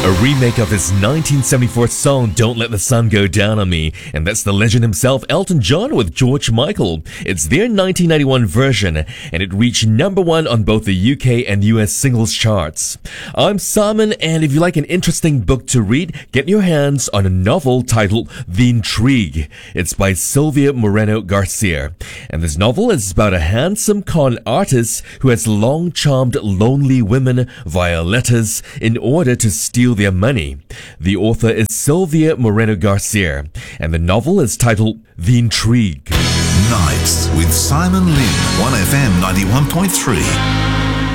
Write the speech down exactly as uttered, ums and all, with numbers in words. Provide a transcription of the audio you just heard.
A remake of his nineteen seventy-four song Don't Let the Sun Go Down on Me, and that's the legend himself Elton John with George Michael. It's their nineteen ninety-one version, and it reached number one on both the U K and U S singles charts. I'm Simon, and if you like an interesting book to read, get your hands on a novel titled The Intrigue. It's by Sylvia Moreno Garcia, and this novel is about a handsome con artist who has long charmed lonely women via letters in order to steal their money. The author is Sylvia Moreno Garcia, and the novel is titled The Intrigue. Nights with Simon Lynn, one F M ninety-one point three.